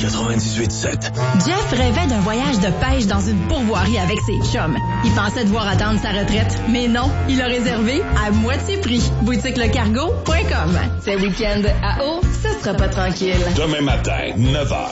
98.7. Jeff rêvait d'un voyage de pêche dans une pourvoirie avec ses chums. Il pensait devoir attendre sa retraite, mais non, il a réservé à moitié prix. boutiquelecargo.com. Ce week-end à eau, ça sera pas tranquille. Demain matin, 9h,